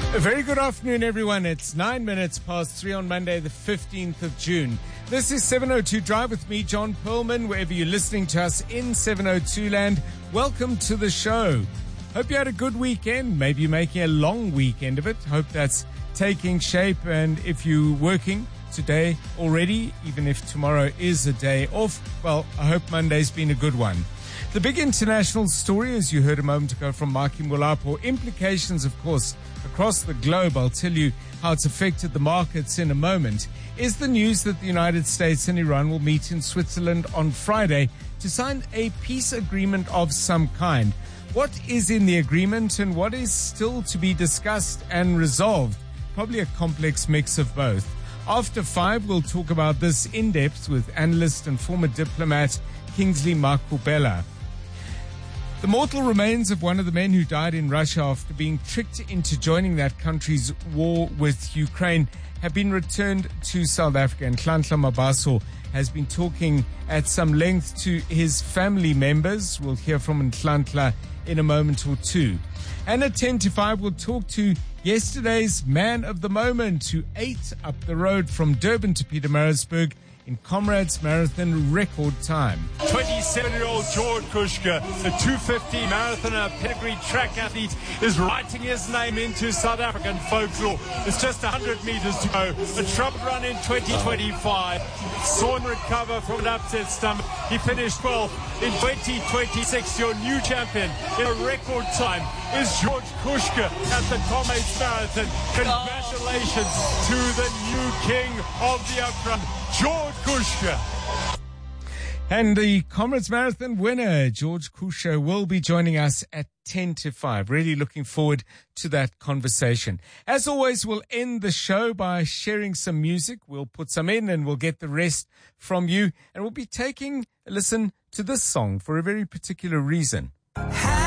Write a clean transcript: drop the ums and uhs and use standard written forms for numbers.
A very good afternoon, everyone. It's 9 minutes past 3 on Monday, the 15th of June. This is 702 Drive with me, John Perlman. Wherever you're listening to us in 702 land, welcome to the show. Hope you had a good weekend. Maybe you're making a long weekend of it. Hope that's taking shape. And if you're working today already, even if tomorrow is a day off, well, I hope Monday's been a good one. The big international story, as you heard a moment ago from Maki Mulapo, implications, of course, across the globe. I'll tell you how it's affected the markets in a moment, is the news that the United States and Iran will meet in Switzerland on Friday to sign a peace agreement of some kind. What is in the agreement and what is still to be discussed and resolved? Probably a complex mix of both. After 5, we'll talk about this in depth with analyst and former diplomat Kingsley Makubela. The mortal remains of one of the men who died in Russia after being tricked into joining that country's war with Ukraine have been returned to South Africa. And Nhlanhla Mabaso has been talking at some length to his family members. We'll hear from Nhlanhla in a moment or two. And at 10 to 5, we'll talk to yesterday's man of the moment who ate up the road from Durban to Pietermaritzburg in Comrades Marathon record time. 27-year-old George Kushka, a 250 marathoner, pedigree track athlete, is writing his name into South African folklore. It's just 100 meters to go. A troubled run in 2025. Saw him recover from an upset stomach. He finished 12th. In 2026, your new champion in a record time is George Kushka at the Comrades Marathon. Congratulations to the new king of the upfront, George Kushka. And the Comrades Marathon winner, George Kushka, will be joining us at 10 to 5. Really looking forward to that conversation. As always, we'll end the show by sharing some music. We'll put some in and we'll get the rest from you. And we'll be taking a listen to this song for a very particular reason.